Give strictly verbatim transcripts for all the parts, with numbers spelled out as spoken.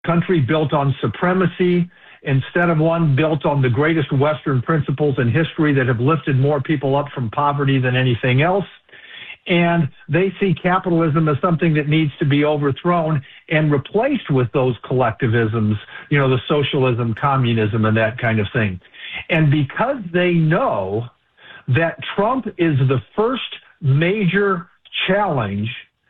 country built on supremacy instead of one built on the greatest Western principles in history that have lifted more people up from poverty than anything else. And they see capitalism as something that needs to be overthrown and replaced with those collectivisms, you know, the socialism, communism, and that kind of thing. And because they know that Trump is the first major challenge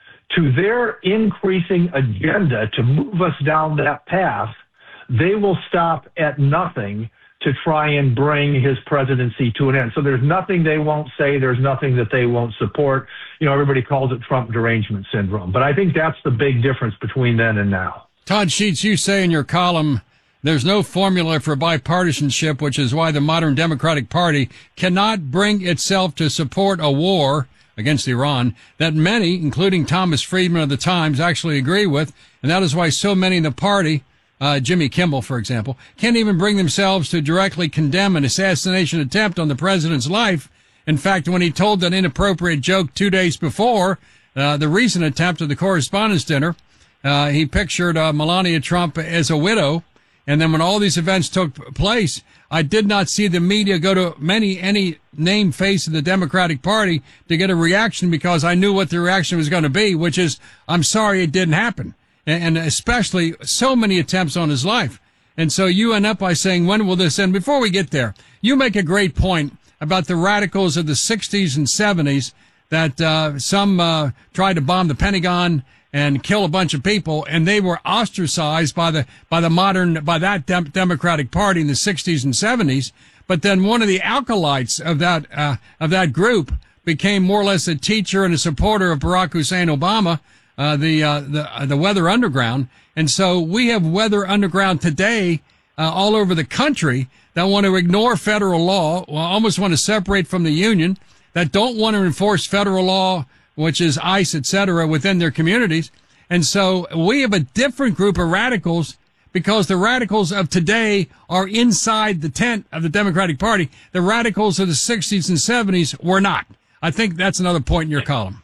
to their increasing agenda to move us down that path, they will stop at nothing to try and bring his presidency to an end. So there's nothing they won't say. There's nothing that they won't support. You know, everybody calls it Trump derangement syndrome. But I think that's the big difference between then and now. Todd Sheets, you say in your column, there's no formula for bipartisanship, which is why the modern Democratic Party cannot bring itself to support a war against Iran that many, including Thomas Friedman of the Times, actually agree with. And that is why so many in the party, Uh, Jimmy Kimmel, for example, can't even bring themselves to directly condemn an assassination attempt on the president's life. In fact, when he told that inappropriate joke two days before uh, the recent attempt at the Correspondents' Dinner, uh, he pictured uh, Melania Trump as a widow. And then when all these events took place, I did not see the media go to many, any name face of the Democratic Party to get a reaction, because I knew what the reaction was going to be, which is, I'm sorry it didn't happen. And especially so many attempts on his life. And so you end up by saying, when will this end? Before we get there, you make a great point about the radicals of the sixties and seventies that uh, some uh, tried to bomb the Pentagon and kill a bunch of people, and they were ostracized by the by the modern by that dem- Democratic Party in the sixties and seventies. But then one of the acolytes of that uh, of that group became more or less a teacher and a supporter of Barack Hussein Obama. Uh, the, uh, the, uh, the Weather Underground. And so we have Weather Underground today, uh, all over the country that want to ignore federal law, almost want to separate from the union, that don't want to enforce federal law, which is ICE, et cetera, within their communities. And so we have a different group of radicals, because the radicals of today are inside the tent of the Democratic Party. The radicals of the sixties and seventies were not. I think that's another point in your column.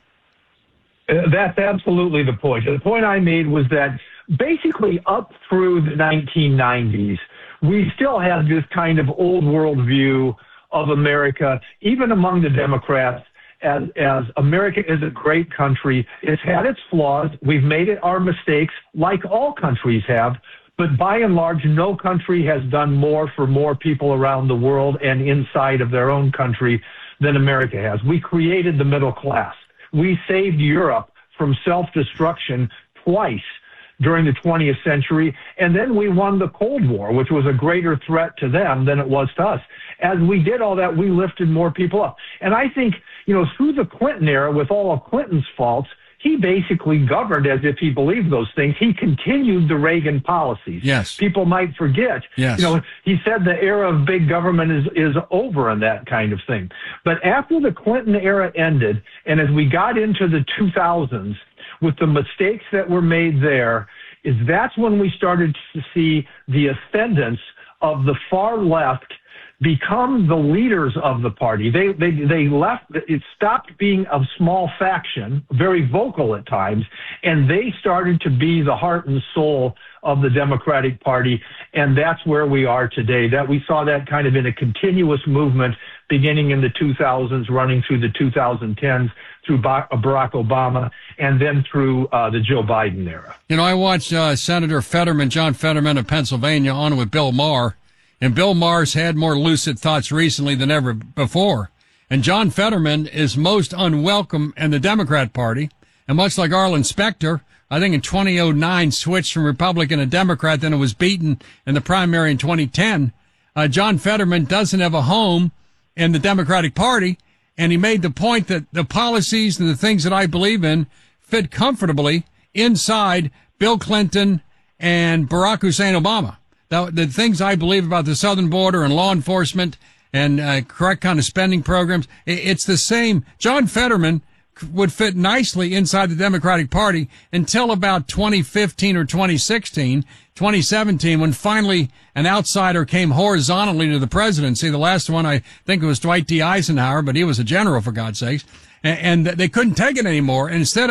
Uh, that's absolutely the point. The point I made was that basically up through the nineteen nineties, we still had this kind of old world view of America, even among the Democrats, as, as America is a great country. It's had its flaws. We've made it our mistakes, like all countries have. But by and large, no country has done more for more people around the world and inside of their own country than America has. We created the middle class. We saved Europe from self-destruction twice during the twentieth century, and then we won the Cold War, which was a greater threat to them than it was to us. As we did all that, we lifted more people up. And I think, you know, through the Clinton era, with all of Clinton's faults, he basically governed as if he believed those things. He continued the Reagan policies. Yes. People might forget. Yes. You know, he said the era of big government is, is over and that kind of thing. But after the Clinton era ended, and as we got into the two thousands, with the mistakes that were made there, is that's when we started to see the ascendance of the far left become the leaders of the party. They they they left. It stopped being a small faction, very vocal at times, and they started to be the heart and soul of the Democratic Party. And that's where we are today. That we saw that kind of in a continuous movement beginning in the two thousands, running through the two thousand tens, through Barack Obama, and then through uh, the Joe Biden era. You know, I watched uh, Senator Fetterman, John Fetterman of Pennsylvania, on with Bill Maher. And Bill Maher's had more lucid thoughts recently than ever before. And John Fetterman is most unwelcome in the Democrat Party. And much like Arlen Specter, I think in twenty oh nine switched from Republican to Democrat, then it was beaten in the primary in twenty ten. Uh, John Fetterman doesn't have a home in the Democratic Party. And he made the point that the policies and the things that I believe in fit comfortably inside Bill Clinton and Barack Hussein Obama. The, the things I believe about the southern border and law enforcement and uh, correct kind of spending programs, it, it's the same. John Fetterman would fit nicely inside the Democratic Party until about twenty fifteen or twenty sixteen, twenty seventeen, when finally an outsider came horizontally to the presidency. The last one, I think it was Dwight D. Eisenhower, but he was a general, for God's sakes. And, and they couldn't take it anymore. And instead of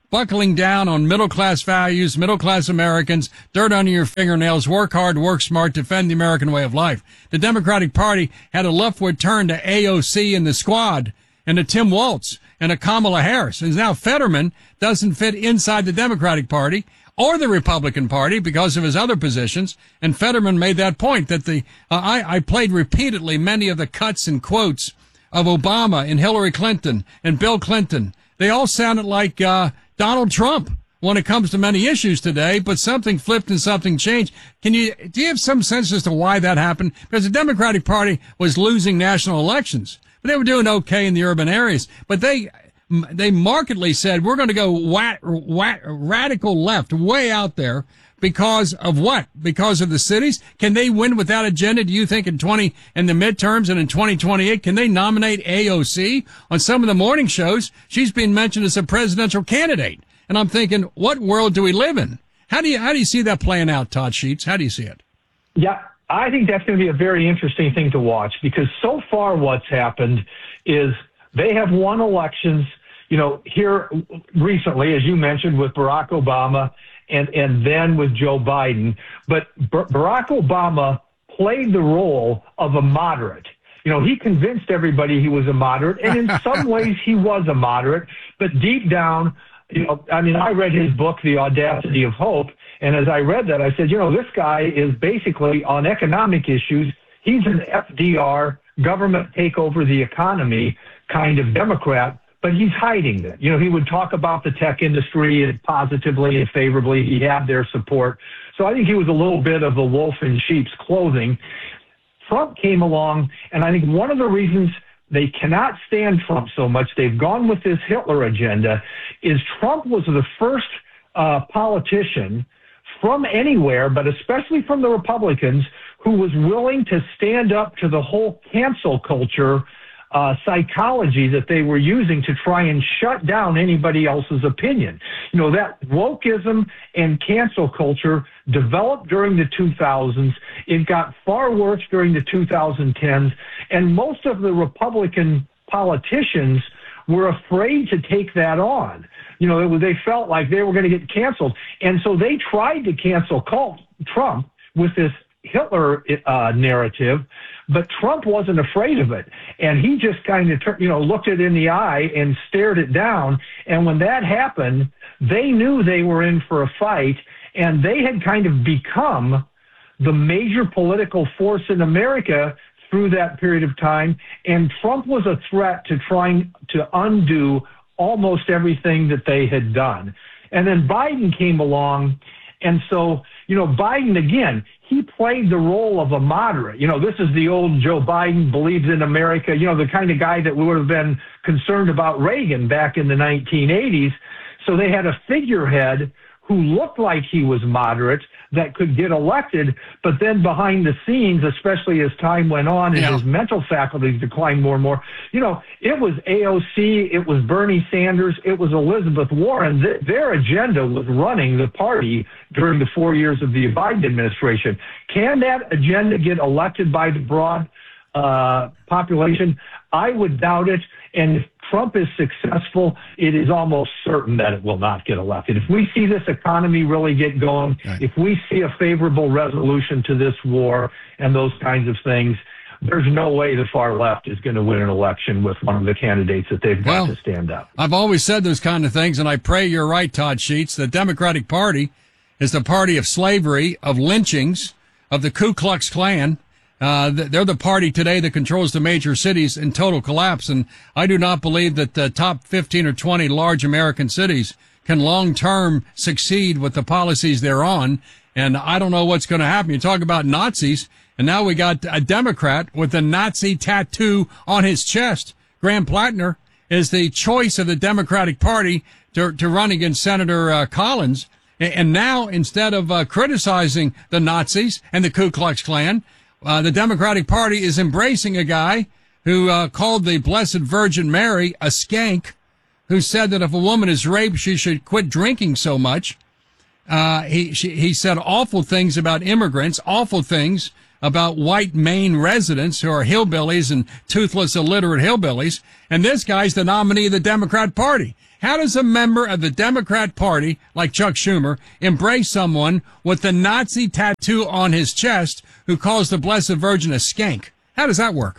buckling down on middle-class values, middle-class Americans, dirt under your fingernails, work hard, work smart, defend the American way of life. The Democratic Party had a leftward turn to A O C and the Squad and to Tim Walz and to Kamala Harris. And now Fetterman doesn't fit inside the Democratic Party or the Republican Party because of his other positions. And Fetterman made that point that the uh, I, I played repeatedly many of the cuts and quotes of Obama and Hillary Clinton and Bill Clinton. They all sounded like uh Donald Trump when it comes to many issues today, but something flipped and something changed. Can you, do you have some sense as to why that happened? Because the Democratic Party was losing national elections, but they were doing okay in the urban areas. But they, they markedly said, we're going to go wa- wa- radical left way out there because of what? Because of the cities? Can they win with that agenda? Do you think in twenty, in the midterms and in twenty twenty-eight, can they nominate A O C? On some of the morning shows, she's being mentioned as a presidential candidate. And I'm thinking, what world do we live in? How do you, how do you see that playing out, Todd Sheets? How do you see it? Yeah, I think that's going to be a very interesting thing to watch, because so far what's happened is they have won elections, you know, here recently, as you mentioned, with Barack Obama and, and then with Joe Biden. But Bar- Barack Obama played the role of a moderate. You know, he convinced everybody he was a moderate, and in some ways he was a moderate, but deep down, you know, I mean, I read his book, The Audacity of Hope, and as I read that, I said, you know, this guy is basically on economic issues. He's an F D R, government take over the economy kind of Democrat, but he's hiding that. You know, he would talk about the tech industry positively and favorably. He had their support. So I think he was a little bit of a wolf in sheep's clothing. Trump came along, and I think one of the reasons they cannot stand Trump so much, they've gone with this Hitler agenda, is Trump was the first uh, politician from anywhere, but especially from the Republicans, who was willing to stand up to the whole cancel culture uh, psychology that they were using to try and shut down anybody else's opinion. You know, that wokeism and cancel culture developed during the two thousands. It got far worse during the two thousand tens, and most of the Republican politicians were afraid to take that on. You know, they felt like they were going to get canceled. And so they tried to cancel Trump with this Hitler uh, narrative, but Trump wasn't afraid of it. And he just kind of, you know, looked it in the eye and stared it down. And when that happened, they knew they were in for a fight, and they had kind of become the major political force in America through that period of time. And Trump was a threat to trying to undo almost everything that they had done. And then Biden came along. And so, you know, Biden, again, he played the role of a moderate. You know, this is the old Joe Biden believes in America, you know, the kind of guy that would have been concerned about Reagan back in the nineteen eighties. So they had a figurehead who looked like he was moderate that could get elected, but then behind the scenes, especially as time went on and yeah. his mental faculties declined more and more, you know, it was A O C, it was Bernie Sanders, it was Elizabeth Warren. Th- their agenda was running the party during the four years of the Biden administration. Can that agenda get elected by the broad uh, population? I would doubt it. And if Trump is successful, it is almost certain that it will not get elected. If we see this economy really get going, right. if we see a favorable resolution to this war and those kinds of things, there's no way the far left is going to win an election with one of the candidates that they've got well, to stand up. I've always said those kind of things, and I pray you're right, Todd Sheets. The Democratic Party is the party of slavery, of lynchings, of the Ku Klux Klan. Uh, they're the party today that controls the major cities in total collapse. And I do not believe that the top fifteen or twenty large American cities can long-term succeed with the policies they're on. And I don't know what's going to happen. You talk about Nazis, and now we got a Democrat with a Nazi tattoo on his chest. Graham Plattner is the choice of the Democratic Party to, to run against Senator uh, Collins. And now, instead of uh, criticizing the Nazis and the Ku Klux Klan, Uh, the Democratic Party is embracing a guy who uh, called the Blessed Virgin Mary a skank, who said that if a woman is raped, she should quit drinking so much. Uh, he she, he said awful things about immigrants, awful things about white Maine residents who are hillbillies and toothless, illiterate hillbillies. And this guy's the nominee of the Democrat Party. How does a member of the Democrat Party, like Chuck Schumer, embrace someone with the Nazi tattoo on his chest who calls the Blessed Virgin a skank? How does that work?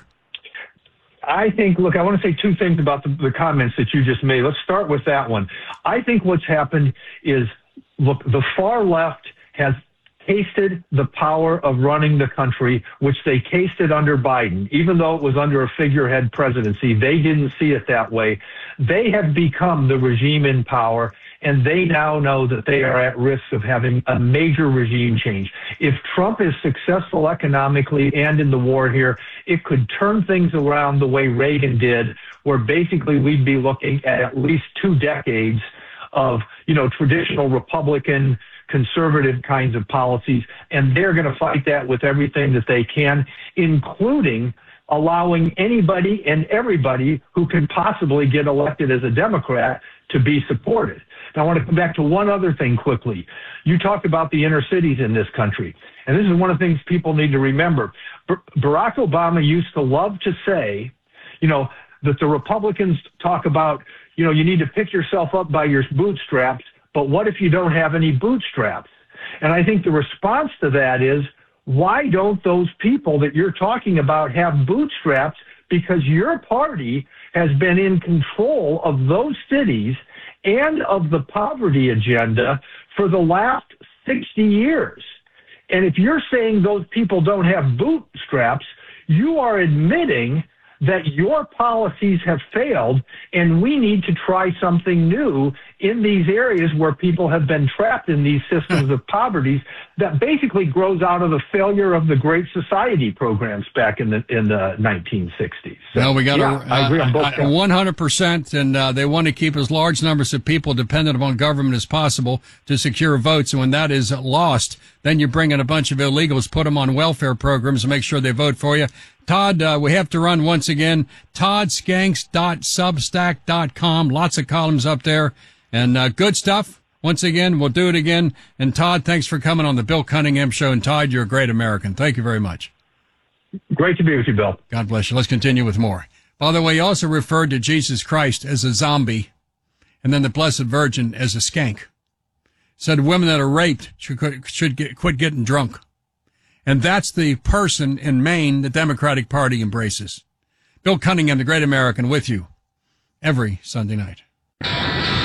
I think, look, I want to say two things about the, the comments that you just made. Let's start with that one. I think what's happened is, look, the far left has tasted the power of running the country, which they tasted under Biden. Even though it was under a figurehead presidency, they didn't see it that way. They have become the regime in power, and they now know that they are at risk of having a major regime change. If Trump is successful economically and in the war here, it could turn things around the way Reagan did, where basically we'd be looking at at least two decades of, you know, traditional Republican conservative kinds of policies, and they're going to fight that with everything that they can, including allowing anybody and everybody who can possibly get elected as a Democrat to be supported. Now, I want to come back to one other thing quickly. You talked about the inner cities in this country, and this is one of the things people need to remember. Bar- Barack Obama used to love to say, you know, that the Republicans talk about, you know, you need to pick yourself up by your bootstraps, but what if you don't have any bootstraps? And I think the response to that is, why don't those people that you're talking about have bootstraps? Because your party has been in control of those cities and of the poverty agenda for the last sixty years. And if you're saying those people don't have bootstraps, you are admitting that your policies have failed, and we need to try something new in these areas where people have been trapped in these systems of poverty that basically grows out of the failure of the Great Society programs back in the in the nineteen sixties. So, no, we got yeah, to, I agree on both uh, one hundred percent, and uh, they want to keep as large numbers of people dependent upon government as possible to secure votes. And when that is lost, then you bring in a bunch of illegals, put them on welfare programs, and make sure they vote for you. Todd, uh, we have to run once again. todd skanks dot substack dot com. Lots of columns up there, and uh, good stuff. Once again, we'll do it again. And Todd, thanks for coming on the Bill Cunningham Show. And Todd, you're a great American. Thank you very much. Great to be with you, Bill. God bless you. Let's continue with more. By the way, he also referred to Jesus Christ as a zombie, and then the Blessed Virgin as a skank. Said women that are raped should, should get, quit getting drunk. And that's the person in Maine the Democratic Party embraces. Bill Cunningham, the great American, with you every Sunday night.